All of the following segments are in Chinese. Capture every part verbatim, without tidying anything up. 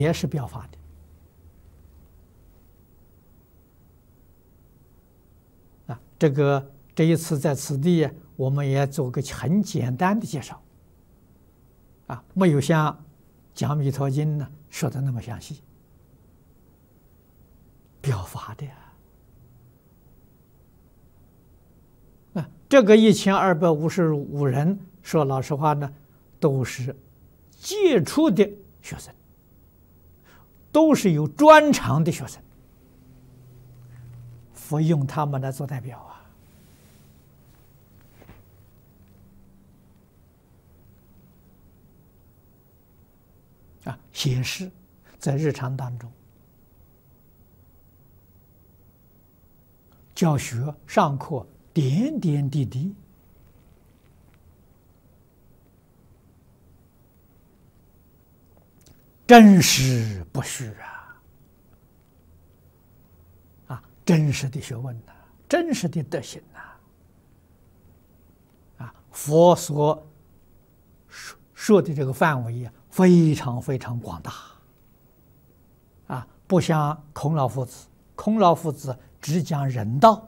也是表法的啊。这个这一次在此地，我们也做个很简单的介绍啊，没有像讲《弥陀经》呢说的那么详细，表法的呀。啊，这个一千二百五十五人，说老实话呢，都是杰出的学生，都是有专长的学生，佛用他们来做代表啊。啊，显示在日常当中，教学上课点点滴滴，真实不虚啊！啊，真实的学问呐、啊，真实的德行呐、啊！啊，佛所说说的这个范围啊，非常非常广大啊，不像孔老夫子，孔老夫子只讲人道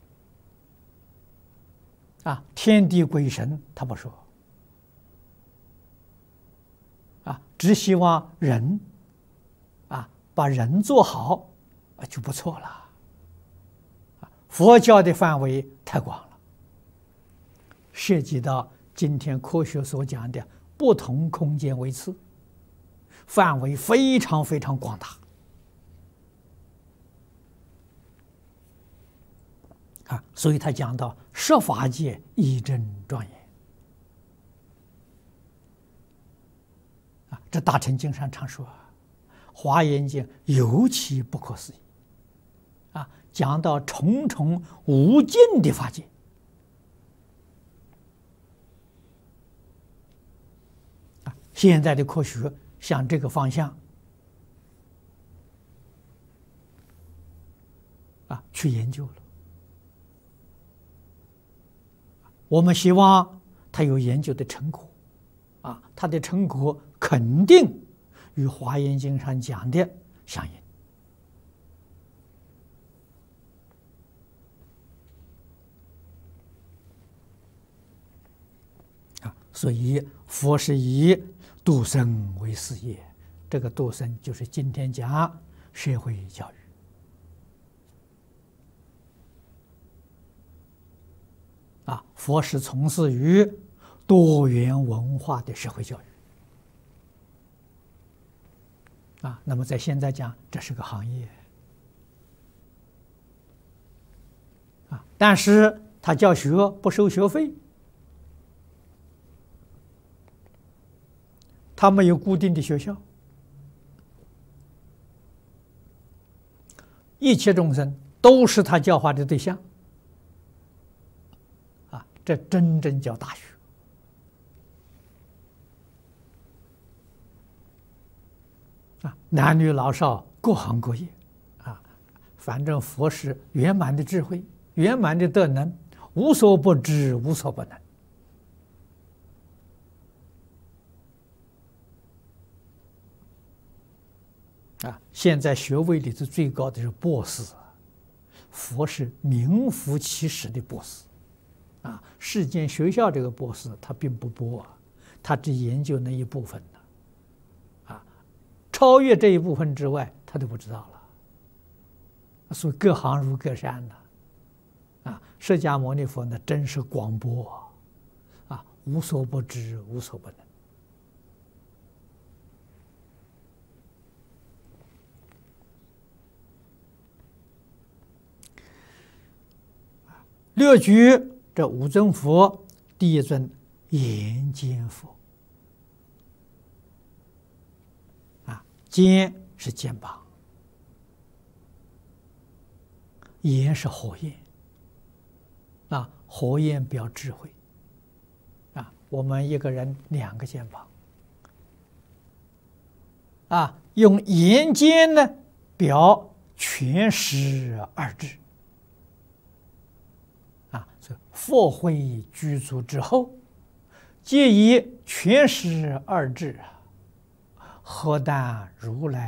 啊，天地鬼神他不说。啊，只希望人啊把人做好啊就不错了。啊，佛教的范围太广了，涉及到今天科学所讲的不同空间维次，范围非常非常广大。啊，所以他讲到十法界一真庄严。这大乘经上常说，《华严经》尤其不可思议啊，讲到重重无尽的法界啊。现在的科学向这个方向啊去研究了，我们希望他有研究的成果啊，他的成果肯定与《华严经》上讲的相应啊，所以佛是以度生为事业，这个度生就是今天讲社会教育啊，佛是从事于多元文化的社会教育。啊，那么在现在讲，这是个行业啊，但是他教学不收学费，他没有固定的学校，一切众生都是他教化的对象啊，这真正叫大学。啊，男女老少各行各业，啊，反正佛是圆满的智慧，圆满的德能，无所不知，无所不能。啊，现在学位里头最高的是博士，佛是名副其实的博士。啊，世间学校这个博士他并不博啊，他只研究那一部分的。超越这一部分之外，他都不知道了。所以各行如各山呢，啊，释迦牟尼佛呢，真是广博啊，无所不知，无所不能。略举这五尊佛，第一尊眼见佛。肩是肩膀，眼是火焰，啊，火焰表智慧，啊，我们一个人两个肩膀，啊，用眼肩呢表全实二智，啊，所以佛会具足之后，皆以全实二智啊。何但如来